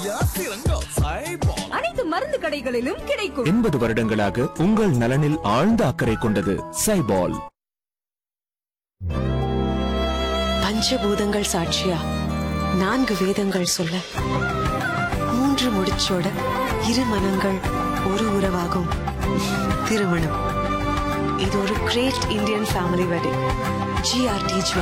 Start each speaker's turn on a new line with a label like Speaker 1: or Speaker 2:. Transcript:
Speaker 1: அனைத்து மருந்து கடைகளிலும் கிடைக்கும்.
Speaker 2: 80 வருடங்களாக உங்கள் நலனில் ஆழ்ந்த அக்கறை கொண்டது சைபால்.
Speaker 3: பஞ்சபூதங்கள் சாட்சியா 4 வேதங்கள் சொல்ல 3 முடிச்சோட 2 மனங்கள் ஒரு உறவாகும். திருமணம் இது ஒரு great Indian family wedding. GRT